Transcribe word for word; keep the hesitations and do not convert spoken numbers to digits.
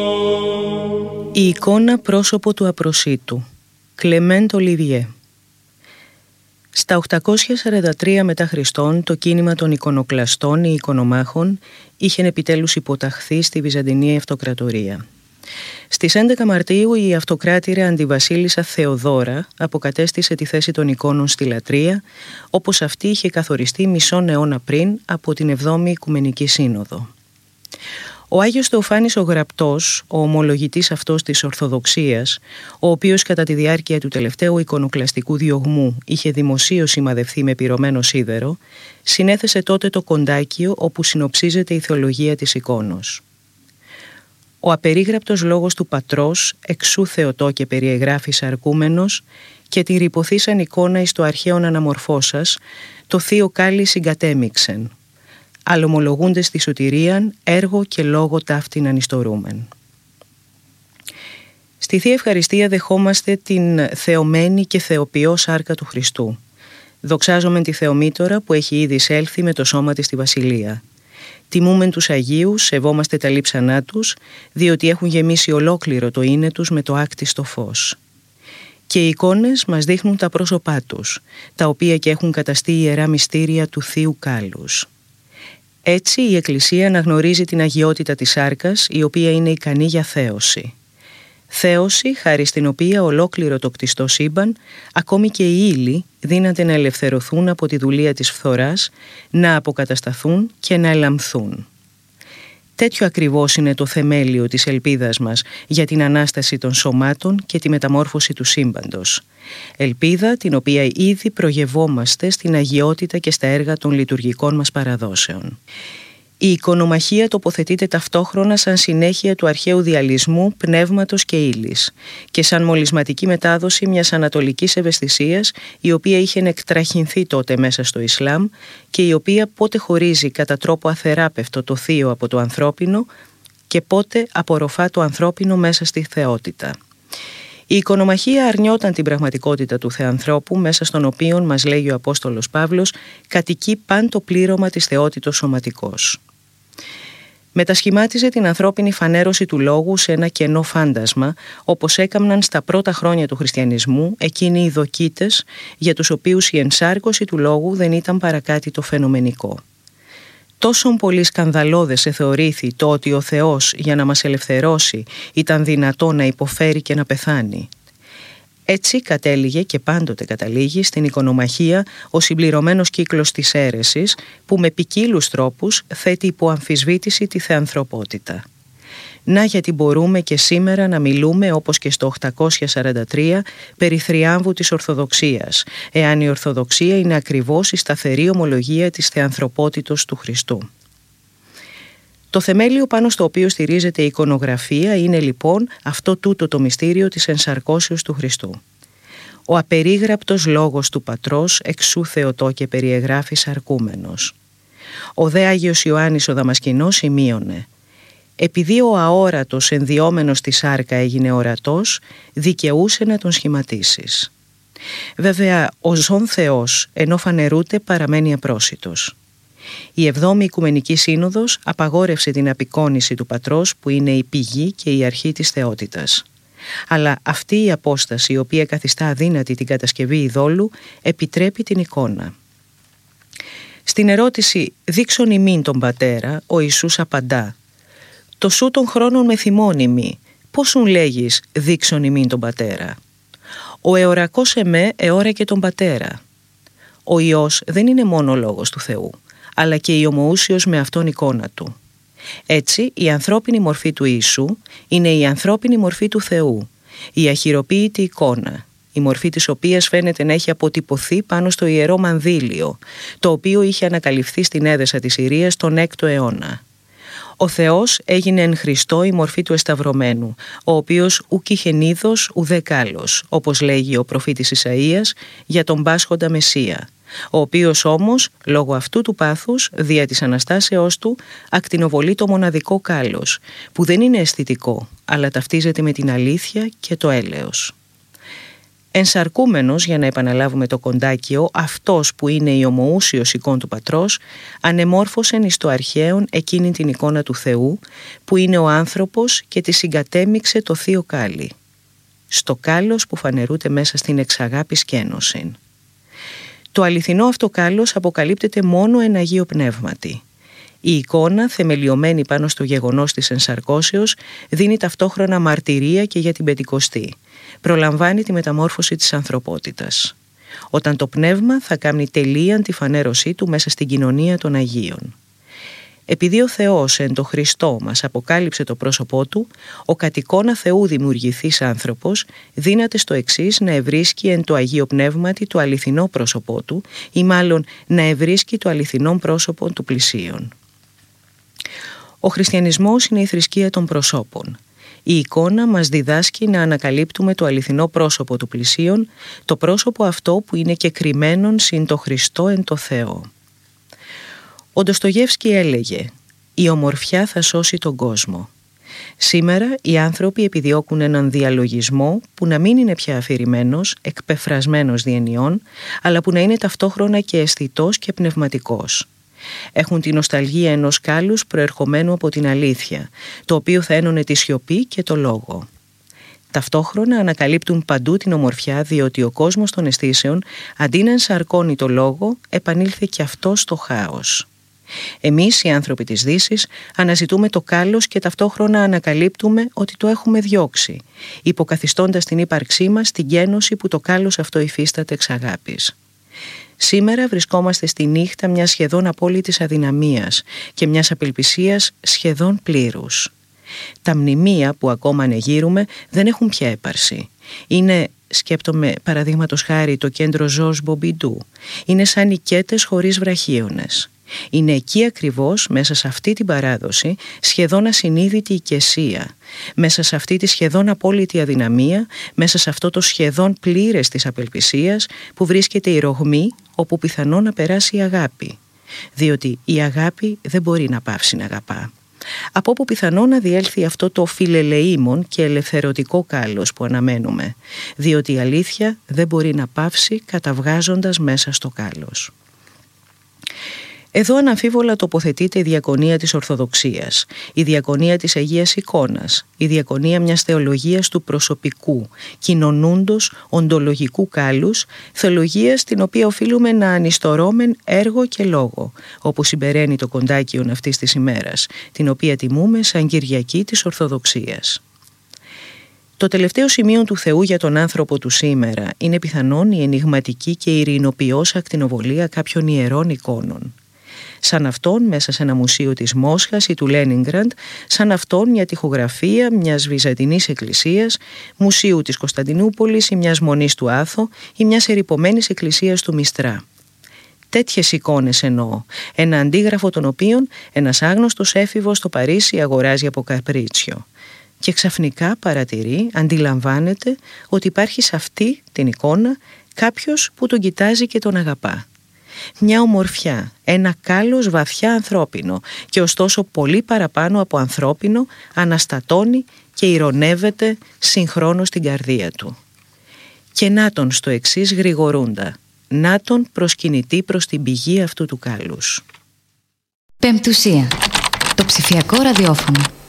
Η εικόνα πρόσωπο του απροσίτου. Κλεμέντ Ολιβιέ. Στα οκτακόσια σαράντα τρία μετά Χριστόν, το κίνημα των εικονοκλαστών ή εικονομάχων είχε επιτέλους υποταχθεί στη Βυζαντινή Αυτοκρατορία. Στις έντεκα Μαρτίου η αυτοκράτηρα αντιβασίλισσα Θεοδώρα αποκατέστησε τη θέση των εικόνων στη λατρεία, όπως αυτή είχε καθοριστεί μισόν αιώνα πριν από την εβδόμη Οικουμενική Σύνοδο. Ο Άγιος Θεοφάνης ο Γραπτός, ο ομολογητής αυτός της Ορθοδοξίας, ο οποίος κατά τη διάρκεια του τελευταίου εικονοκλαστικού διωγμού είχε δημοσίως σημαδευθεί με πυρωμένο σίδερο, συνέθεσε τότε το κοντάκιο όπου συνοψίζεται η θεολογία της εικόνος. Ο απερίγραπτος λόγος του πατρός, εξού Θεοτό και περιεγράφης αρκούμενος, και τη ρηποθήσαν εικόνα εις το αρχαίον αναμορφώσας, το θείο κάλλη συγκατέμιξεν. Αλλομολογούνται στη σωτηρίαν, έργο και λόγο ταύτην ανιστορούμεν. Στη Θεία Ευχαριστία δεχόμαστε την θεωμένη και θεοποιό σάρκα του Χριστού. Δοξάζομεν τη Θεομήτωρα που έχει ήδη εισέλθει με το σώμα της στη Βασιλεία. Τιμούμεν τους Αγίους, σεβόμαστε τα λείψανά τους, διότι έχουν γεμίσει ολόκληρο το είναι τους με το άκτιστο φως. Και οι εικόνες μας δείχνουν τα πρόσωπά τους, τα οποία και έχουν καταστεί ιερά μυστήρια του Θείου Κάλλους. Έτσι η Εκκλησία αναγνωρίζει την αγιότητα της σάρκας, η οποία είναι ικανή για θέωση. Θέωση, χάρη στην οποία ολόκληρο το κτιστό σύμπαν, ακόμη και οι ύλοι, δύναται να ελευθερωθούν από τη δουλεία της φθοράς, να αποκατασταθούν και να ελαμθούν. Τέτοιο ακριβώς είναι το θεμέλιο της ελπίδας μας για την Ανάσταση των σωμάτων και τη μεταμόρφωση του σύμπαντος. Ελπίδα την οποία ήδη προγευόμαστε στην αγιότητα και στα έργα των λειτουργικών μας παραδόσεων. Η εικονομαχία τοποθετείται ταυτόχρονα σαν συνέχεια του αρχαίου διαλυσμού πνεύματος και ύλης και σαν μολυσματική μετάδοση μιας ανατολικής ευαισθησίας, η οποία είχε εκτραχυνθεί τότε μέσα στο Ισλάμ και η οποία πότε χωρίζει κατά τρόπο αθεράπευτο το θείο από το ανθρώπινο και πότε απορροφά το ανθρώπινο μέσα στη θεότητα. Η εικονομαχία αρνιόταν την πραγματικότητα του θεανθρώπου, μέσα στον οποίο, μας λέγει ο Απόστολος Παύλος, κατοικεί παν το πλήρωμα της θεότητος σωματικός. Μετασχημάτιζε την ανθρώπινη φανέρωση του λόγου σε ένα κενό φάντασμα, όπως έκαμναν στα πρώτα χρόνια του χριστιανισμού εκείνοι οι δοκίτες, για τους οποίους η ενσάρκωση του λόγου δεν ήταν παρά κάτι το φαινομενικό. Τόσον πολύ σκανδαλώδες εθεωρήθη το ότι ο Θεός για να μας ελευθερώσει ήταν δυνατό να υποφέρει και να πεθάνει. Έτσι κατέληγε και πάντοτε καταλήγει στην εικονομαχία ο συμπληρωμένος κύκλος της αίρεσης που με ποικίλους τρόπους θέτει υπό αμφισβήτηση τη θεανθρωπότητα. Να γιατί μπορούμε και σήμερα να μιλούμε όπως και στο οκτακόσια σαράντα τρία περί θριάμβου της Ορθοδοξίας, εάν η Ορθοδοξία είναι ακριβώς η σταθερή ομολογία της θεανθρωπότητος του Χριστού. Το θεμέλιο πάνω στο οποίο στηρίζεται η εικονογραφία είναι λοιπόν αυτό τούτο το μυστήριο της ενσαρκώσεως του Χριστού. Ο απερίγραπτος λόγος του Πατρός εξού Θεοτό και περιεγράφης αρκούμενος. Ο δε Άγιος Ιωάννης ο Δαμασκηνός σημείωνε: επειδή ο αόρατος ενδιόμενος στη σάρκα έγινε ορατός, δικαιούσε να τον σχηματίσεις. Βέβαια, ο ζών Θεός, ενώ φανερούται, παραμένει απρόσιτος. Η εβδόμη Οικουμενική Σύνοδος απαγόρευσε την απεικόνηση του Πατρός, που είναι η πηγή και η αρχή της θεότητας. Αλλά αυτή η απόσταση, η οποία καθιστά αδύνατη την κατασκευή ειδόλου, επιτρέπει την εικόνα. Στην ερώτηση «Δείξον ημίν τον Πατέρα», ο Ιησούς απαντά: «Το σου των χρόνων με θυμώνυμι, πώς σου λέγεις δείξον ημίν τον Πατέρα. Ο εωρακός εμέ εώρα και τον Πατέρα». Ο Υιός δεν είναι μόνο ο λόγος του Θεού, αλλά και η ομοούσιος με αυτόν εικόνα του. Έτσι, η ανθρώπινη μορφή του Ιησού είναι η ανθρώπινη μορφή του Θεού, η αχειροποίητη εικόνα, η μορφή της οποίας φαίνεται να έχει αποτυπωθεί πάνω στο ιερό μανδύλιο, το οποίο είχε ανακαλυφθεί στην Έδεσα της Συρίας τον έκτο αιώνα. Ο Θεός έγινε εν Χριστώ η μορφή του εσταυρωμένου, ο οποίος ουκ είχεν είδος ουδέ κάλος, όπως λέγει ο προφήτης Ισαΐας για τον πάσχοντα Μεσσία, ο οποίος όμως, λόγω αυτού του πάθους, δια της Αναστάσεώς του, ακτινοβολεί το μοναδικό κάλος, που δεν είναι αισθητικό, αλλά ταυτίζεται με την αλήθεια και το έλεος. Ενσαρκούμενος, για να επαναλάβουμε το κοντάκιο, αυτός που είναι η ομοούσιος εικόν του πατρός, ανεμόρφωσεν εις το αρχαίον εκείνη την εικόνα του Θεού, που είναι ο άνθρωπος, και τη συγκατέμιξε το θείο κάλλη. Στο κάλος που φανερούται μέσα στην εξαγάπη σκένωσιν. Το αληθινό αυτό κάλος αποκαλύπτεται μόνο εν Αγίο Πνεύματι. Η εικόνα, θεμελιωμένη πάνω στο γεγονός της ενσαρκώσεως, δίνει ταυτόχρονα μαρτυρία και για την Πεντηκοστή. Προλαμβάνει τη μεταμόρφωση της ανθρωπότητας. Όταν το πνεύμα θα κάνει τελείαν τη φανέρωσή του μέσα στην κοινωνία των Αγίων. Επειδή ο Θεός εν το Χριστό μας αποκάλυψε το πρόσωπό του, ο κατ' εικόνα Θεού δημιουργηθής άνθρωπος δύναται στο εξής να ευρίσκει εν το Αγίο Πνεύματι το αληθινό πρόσωπό του, ή μάλλον να ευρίσκει το αληθινό πρόσωπο του πλησίον. Ο χριστιανισμός είναι η θρησκεία των προσώπων. Η εικόνα μας διδάσκει να ανακαλύπτουμε το αληθινό πρόσωπο του πλησίον, το πρόσωπο αυτό που είναι και κρυμμένον συν το Χριστό εν το Θεό. Ο Ντοστογεύσκι έλεγε «Η ομορφιά θα σώσει τον κόσμο». Σήμερα οι άνθρωποι επιδιώκουν έναν διαλογισμό που να μην είναι πια αφηρημένος, εκπεφρασμένος διενειών, αλλά που να είναι ταυτόχρονα και αισθητός και πνευματικός. Έχουν την νοσταλγία ενός κάλους προερχομένου από την αλήθεια, το οποίο θα ένωνε τη σιωπή και το λόγο. Ταυτόχρονα ανακαλύπτουν παντού την ομορφιά, διότι ο κόσμος των αισθήσεων, αντί να ενσαρκώνει το λόγο, επανήλθε και αυτό στο χάος. Εμείς οι άνθρωποι της Δύσης αναζητούμε το κάλος και ταυτόχρονα ανακαλύπτουμε ότι το έχουμε διώξει, υποκαθιστώντας την ύπαρξή μας την γένωση που το κάλος αυτό υφίσταται εξ αγάπης. Σήμερα βρισκόμαστε στη νύχτα μιας σχεδόν απόλυτης αδυναμίας και μιας απελπισίας σχεδόν πλήρους. Τα μνημεία που ακόμα ανεγείρουμε δεν έχουν πια έπαρση. Είναι, σκέπτομαι παραδείγματος χάρη το κέντρο Ζορζ Μπομπιντού, είναι σαν οικέτες χωρίς βραχίονες. Είναι εκεί ακριβώς, μέσα σε αυτή την παράδοση, σχεδόν ασυνείδητη οικεσία, μέσα σε αυτή τη σχεδόν απόλυτη αδυναμία, μέσα σε αυτό το σχεδόν πλήρες της απελπισίας που βρίσκεται η ρογμή όπου πιθανό να περάσει η αγάπη. Διότι η αγάπη δεν μπορεί να πάυσει να αγαπά. Από όπου πιθανό να διέλθει αυτό το φιλελεήμον και ελευθερωτικό κάλος που αναμένουμε, διότι η αλήθεια δεν μπορεί να πάυσει καταβγάζοντας μέσα στο κάλος. Εδώ αναμφίβολα τοποθετείται η διακονία της Ορθοδοξίας, η διακονία της Αγίας Εικόνας, η διακονία μιας θεολογίας του προσωπικού, κοινωνούντος, οντολογικού κάλους, θεολογίας την οποία οφείλουμε να ανιστορώμεν έργο και λόγο, όπου συμπεραίνει το κοντάκιον αυτής της ημέρας, την οποία τιμούμε σαν Κυριακή της Ορθοδοξίας. Το τελευταίο σημείο του Θεού για τον άνθρωπο του σήμερα είναι πιθανόν η ενιγματική και ειρηνοποιώσα ακτινοβολία κάποιων ιερών εικόνων. Σαν αυτόν μέσα σε ένα μουσείο της Μόσχας ή του Λένινγκραντ, σαν αυτόν μια τοιχογραφία μιας βυζαντινής εκκλησίας, μουσείου της Κωνσταντινούπολης ή μιας μονής του Άθο ή μιας ερειπωμένης εκκλησίας του Μιστρά. Τέτοιες εικόνες εννοώ, ένα αντίγραφο των οποίων ένας άγνωστος έφηβος στο Παρίσι αγοράζει από καπρίτσιο. Και ξαφνικά παρατηρεί, αντιλαμβάνεται ότι υπάρχει σε αυτή την εικόνα κάποιος που τον κοιτάζει και τον αγαπά. Μια ομορφιά, ένα κάλος βαθιά ανθρώπινο και ωστόσο πολύ παραπάνω από ανθρώπινο αναστατώνει και ηρωνεύεται συγχρόνως την καρδία του. Και να τον στο εξής γρηγορούντα, να τον προσκυνητή προς την πηγή αυτού του κάλους. Πεμπτουσία, το ψηφιακό ραδιόφωνο.